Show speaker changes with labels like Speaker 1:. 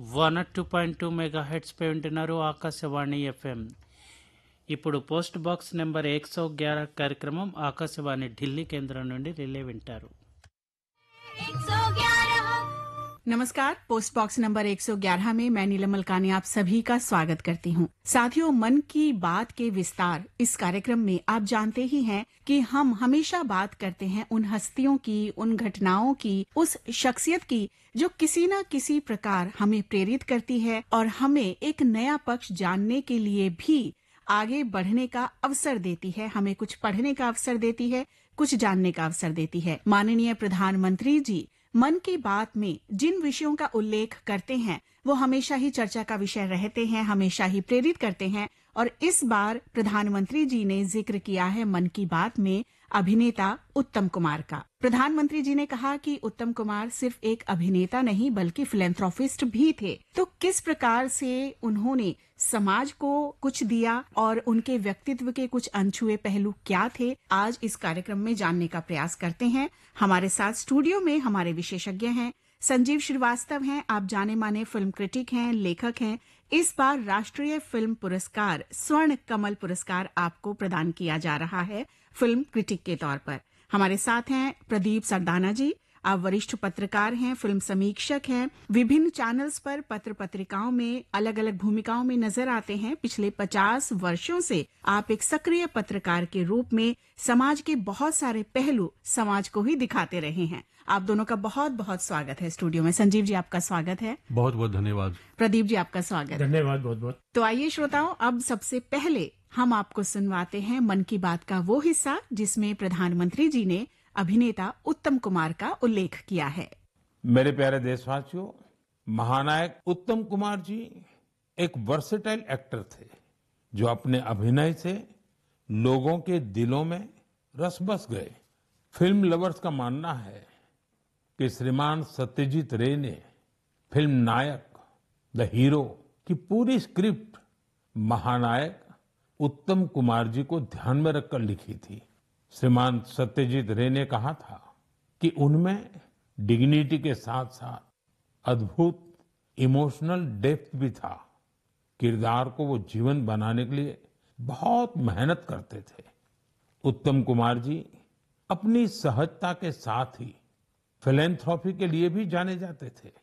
Speaker 1: 102.2 megahertz పై ఉంటున్నారు Akashvani FM. ఇప్పుడు post box number 111 కార్యక్రమం ఆకాశవాణి ఢిల్లీ కేంద్రం నుండి రిలే వింటారు.
Speaker 2: 111 नमस्कार। पोस्ट बॉक्स नंबर 111 में मैं नीलम मलकानी आप सभी का स्वागत करती हूँ। साथियों, मन की बात के विस्तार इस कार्यक्रम में आप जानते ही हैं कि हम हमेशा बात करते हैं उन हस्तियों की, उन घटनाओं की, उस शख्सियत की जो किसी न किसी प्रकार हमें प्रेरित करती है और हमें एक नया पक्ष जानने के लिए भी आगे बढ़ने का अवसर देती है, हमें कुछ पढ़ने का अवसर देती है, कुछ जानने का अवसर देती है। माननीय प्रधानमंत्री जी मन की बात में जिन विषयों का उल्लेख करते हैं वो हमेशा ही चर्चा का विषय रहते हैं, हमेशा ही प्रेरित करते हैं। और इस बार प्रधानमंत्री जी ने जिक्र किया है मन की बात में अभिनेता उत्तम कुमार का। प्रधानमंत्री जी ने कहा कि उत्तम कुमार सिर्फ एक अभिनेता नहीं बल्कि फिलैंथ्रोपिस्ट भी थे। तो किस प्रकार से उन्होंने समाज को कुछ दिया और उनके व्यक्तित्व के कुछ अनछुए पहलू क्या थे, आज इस कार्यक्रम में जानने का प्रयास करते हैं। हमारे साथ स्टूडियो में हमारे विशेषज्ञ हैं। संजीव श्रीवास्तव हैं, आप जाने माने फिल्म क्रिटिक हैं, लेखक हैं। इस बार राष्ट्रीय फिल्म पुरस्कार स्वर्ण कमल पुरस्कार आपको प्रदान किया जा रहा है फिल्म क्रिटिक के तौर पर। हमारे साथ हैं प्रदीप सरदाना जी, आप वरिष्ठ पत्रकार हैं, फिल्म समीक्षक हैं, विभिन्न चैनल्स पर पत्र पत्रिकाओं में अलग अलग भूमिकाओं में नजर आते हैं। पिछले 50 वर्षों से आप एक सक्रिय पत्रकार के रूप में समाज के बहुत सारे पहलू समाज को ही दिखाते रहे हैं। आप दोनों का बहुत बहुत स्वागत है स्टूडियो में। संजीव जी आपका स्वागत है।
Speaker 3: बहुत बहुत धन्यवाद।
Speaker 2: प्रदीप जी आपका स्वागत है।
Speaker 4: धन्यवाद बहुत बहुत।
Speaker 2: तो आइए श्रोताओं, अब सबसे पहले हम आपको सुनवाते हैं मन की बात का वो हिस्सा जिसमें प्रधानमंत्री जी ने अभिनेता उत्तम कुमार का उल्लेख किया है।
Speaker 4: मेरे प्यारे देशवासियों, महानायक उत्तम कुमार जी एक वर्सेटाइल एक्टर थे जो अपने अभिनय से लोगों के दिलों में रस बस गए। फिल्म लवर्स का मानना है कि श्रीमान सत्यजीत रे ने फिल्म नायक द हीरो की पूरी स्क्रिप्ट महानायक उत्तम कुमार जी को ध्यान में रखकर लिखी थी। श्रीमान सत्यजीत रे ने कहा था कि उनमें डिग्निटी के साथ साथ अद्भुत इमोशनल डेप्थ भी था। किरदार को वो जीवन बनाने के लिए बहुत मेहनत करते थे। उत्तम कुमार जी अपनी सहजता के साथ ही फिलैंथ्रोपी के लिए भी जाने जाते थे।